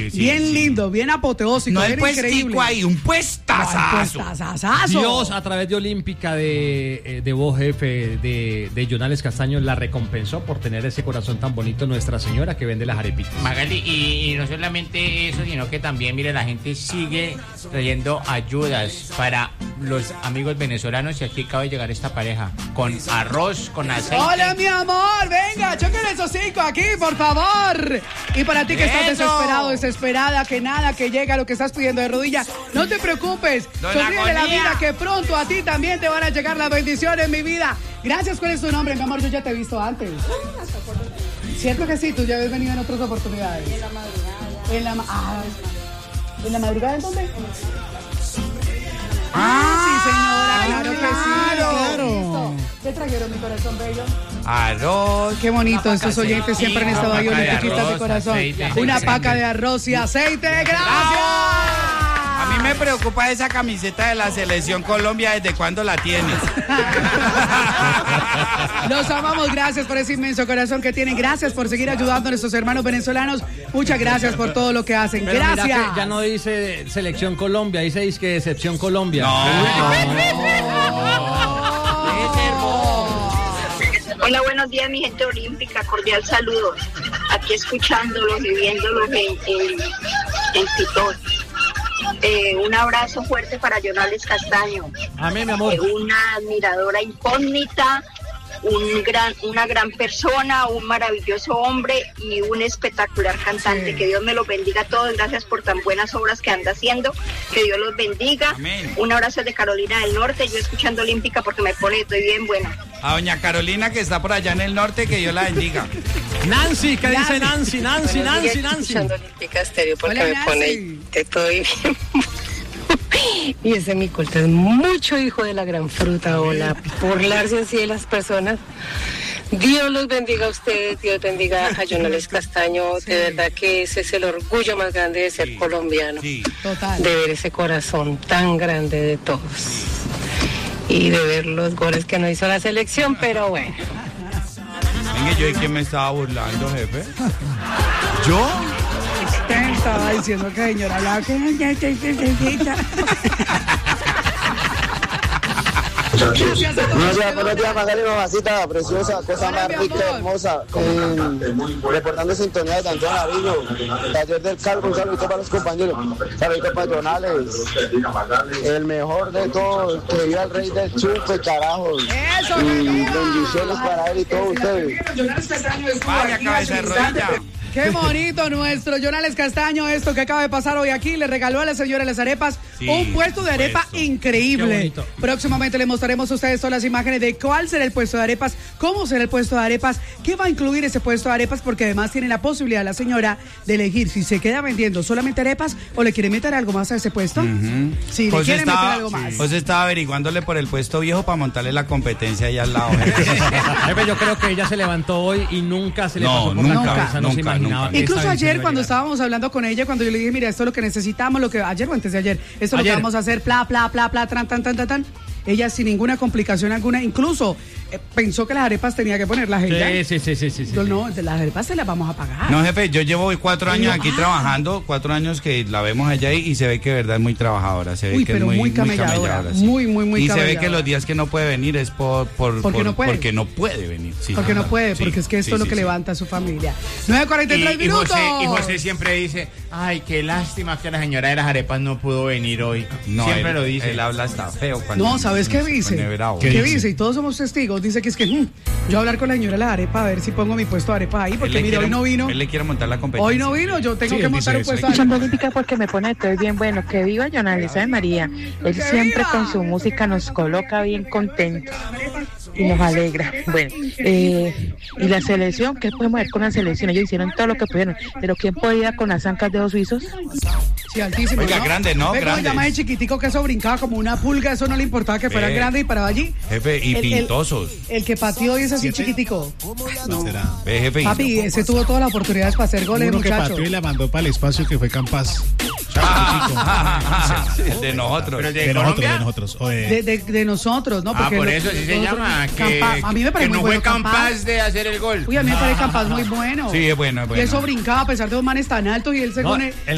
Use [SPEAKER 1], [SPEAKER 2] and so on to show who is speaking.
[SPEAKER 1] bien lindo, bien apoteósico,
[SPEAKER 2] no
[SPEAKER 1] bien increíble.
[SPEAKER 2] Ahí, un puestazazo.
[SPEAKER 3] Dios, a través de Olímpica, de voz jefe de Jonales Castaño, la recompensó por tener ese corazón tan bonito, Nuestra Señora que vende las arepitas.
[SPEAKER 4] Magali, y no solamente eso, sino que también, mire, la gente sigue trayendo ayudas para los amigos venezolanos, y aquí acaba de llegar esta pareja con arroz, con aceite.
[SPEAKER 1] Hola, mi amor, venga, choquen esos 5 aquí, por favor. Y para ti que estás desesperado, desesperada, que nada, que llega lo que estás pidiendo de rodillas, no te preocupes, sonríe la vida, que pronto a ti también te van a llegar las bendiciones, mi vida. Gracias. ¿Cuál es tu nombre, mi amor? Yo ya te he visto antes. ¿Cierto que sí? Tú ya habías venido en otras oportunidades.
[SPEAKER 5] En la madrugada.
[SPEAKER 1] ¿En la madrugada en dónde? Sí, señora, claro que sí. Claro. ¿Qué trajeron, mi corazón bello?
[SPEAKER 2] Arroz.
[SPEAKER 1] Qué bonito, estos oyentes siempre han estado ahí olímpicos de corazón. Aceite, una paca de arroz y aceite. ¡Gracias!
[SPEAKER 2] A mí me preocupa esa camiseta de la Selección Colombia. ¿Desde cuándo la tienes?
[SPEAKER 1] Los amamos, gracias por ese inmenso corazón que tienen. Gracias por seguir ayudando a nuestros hermanos venezolanos. Muchas gracias por todo lo que hacen.
[SPEAKER 3] Pero
[SPEAKER 1] gracias.
[SPEAKER 3] Mira que ya no dice Selección Colombia, dice que Decepción Colombia.
[SPEAKER 6] Hola, buenos días, mi gente olímpica, cordial saludo. Aquí escuchándolos y viéndolos en TikTok. Un abrazo fuerte para Jonales Castaño.
[SPEAKER 3] Amén, mi amor.
[SPEAKER 6] Una admiradora incógnita, una gran persona, un maravilloso hombre y un espectacular cantante. Que Dios me los bendiga a todos. Gracias por tan buenas obras que anda haciendo. Que Dios los bendiga.
[SPEAKER 2] Amén.
[SPEAKER 6] Un abrazo de Carolina del Norte. Yo escuchando Olímpica porque me pone, estoy bien buena.
[SPEAKER 2] A doña Carolina, que está por allá en el norte, que Dios la bendiga.
[SPEAKER 3] Nancy, ¿qué dice Nancy?
[SPEAKER 7] Escuchando Olímpica Estéreo porque
[SPEAKER 1] Hola,
[SPEAKER 7] me
[SPEAKER 1] Nancy.
[SPEAKER 7] pone, te estoy bien. Y ese mi corte es mucho hijo de la gran fruta, hola, burlarse así de las personas. Dios los bendiga a ustedes, Dios bendiga a Jonales Castaño. De verdad que ese es el orgullo más grande de ser colombiano.
[SPEAKER 1] Total.
[SPEAKER 7] De ver ese corazón tan grande de todos. Y de ver los goles que no hizo la selección, pero bueno.
[SPEAKER 2] Venga, ¿yo de quién me estaba burlando, jefe? ¿Yo?
[SPEAKER 1] Usted estaba diciendo que señora la que
[SPEAKER 8] Buenos días, Magali, mamacita preciosa, cosa más rica, hermosa. Reportando sintonía de Santiago Nariño, taller del cargo, un saludo para los compañeros, saludos para Jonales, el mejor de todos, que viva el rey del chupe, carajos.
[SPEAKER 1] Eso,
[SPEAKER 8] y bendiciones para él y todos ustedes.
[SPEAKER 2] Vaya cabeza de rodilla.
[SPEAKER 1] Qué bonito nuestro Jonales Castaño, esto que acaba de pasar hoy aquí, le regaló a la señora Las Arepas un puesto de arepa increíble. Próximamente le mostraremos a ustedes todas las imágenes de cuál será el puesto de arepas, cómo será el puesto de arepas, qué va a incluir ese puesto de arepas, porque además tiene la posibilidad la señora de elegir si se queda vendiendo solamente arepas o le quiere meter algo más a ese puesto. Si le quiere meter algo más.
[SPEAKER 2] Pues estaba averiguándole por el puesto viejo para montarle la competencia allá al lado.
[SPEAKER 3] Jefe, yo creo que ella se levantó hoy y nunca se le pasó por la cabeza, no se imaginaba.
[SPEAKER 1] Incluso ayer cuando estábamos hablando con ella, cuando yo le dije, mira, esto es lo que necesitamos, ayer o antes de ayer, esto es lo que vamos a hacer, tan, tan. Ella sin ninguna complicación alguna, incluso pensó que las arepas tenía que ponerlas ella.
[SPEAKER 3] Sí.
[SPEAKER 1] No, las arepas se las vamos a pagar.
[SPEAKER 2] No, jefe, yo llevo 4 años aquí trabajando, 4 años que la vemos allá y se ve que de verdad es muy trabajadora, se ve que es muy camelladora. Sí.
[SPEAKER 1] Muy
[SPEAKER 2] y
[SPEAKER 1] camelladora.
[SPEAKER 2] Se ve que los días que no puede venir es porque no puede venir. Sí.
[SPEAKER 1] Porque no puede, porque es que esto es lo que levanta a su familia. 9:43 minutos.
[SPEAKER 4] Y José siempre dice, ay, qué lástima que la señora de las arepas no pudo venir hoy.
[SPEAKER 2] No,
[SPEAKER 4] siempre
[SPEAKER 2] él,
[SPEAKER 4] lo dice.
[SPEAKER 2] Él habla hasta feo.
[SPEAKER 1] No, ¿sabes qué dice? ¿Qué dice? Y todos somos testigos. Dice que es que yo hablar con la señora de la arepa a ver si pongo mi puesto de arepa ahí, porque mira, hoy no vino.
[SPEAKER 2] Él le quiere montar la competencia.
[SPEAKER 1] Hoy no vino, yo tengo que montar un puesto de arepa.
[SPEAKER 7] Escuchando Olímpica porque me pone estoy bien bueno. Que viva Jonales, ¿sabe María? Él siempre con su música nos coloca bien contentos y nos alegra. Bueno, y la selección, ¿qué podemos ver con la selección? Ellos hicieron todo lo que pudieron, pero ¿quién podía con las zancas de 2 suizos?
[SPEAKER 1] Sí, altísimo.
[SPEAKER 2] Oiga, grande, ¿no?
[SPEAKER 1] Grande. Llama de chiquitico que eso brincaba como una pulga, eso no le importaba que fueran grandes y paraba allí.
[SPEAKER 2] Jefe, y pintosos.
[SPEAKER 1] El que pateó y es así chiquitico.
[SPEAKER 9] No será.
[SPEAKER 2] Jefe,
[SPEAKER 1] papi, ese tuvo todas las oportunidades para hacer goles,
[SPEAKER 9] uno
[SPEAKER 1] muchacho.
[SPEAKER 9] que pateó y la mandó para el espacio que fue Campas.
[SPEAKER 2] De nosotros.
[SPEAKER 9] De nosotros.
[SPEAKER 1] De nosotros, ¿no?
[SPEAKER 4] Porque por eso sí se llama.
[SPEAKER 1] A mí me parece muy bueno.
[SPEAKER 4] Que no fue capaz de hacer el gol.
[SPEAKER 1] Uy, a mí me parece Campas muy bueno.
[SPEAKER 2] Sí, es bueno.
[SPEAKER 1] Y eso brincaba a pesar de 2 manes tan altos y él se pone...